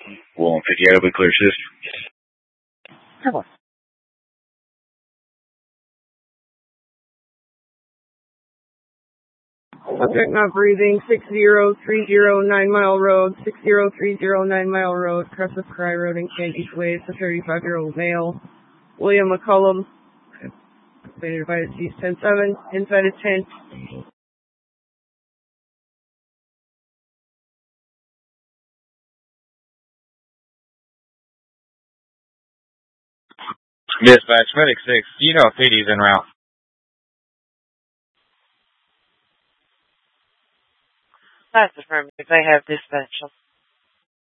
Will 58 will be clear assist. Come on. Subject not breathing, 6030 9 Mile Road, 6030 9 Mile Road, Crescent Cry Road in Candies Way. It's a 35-year-old male. William McCullum, stated by East 10-7, inside a tent. Dispatch, Medic 6, you know if PD's en route. That's affirmative. They have dispatch.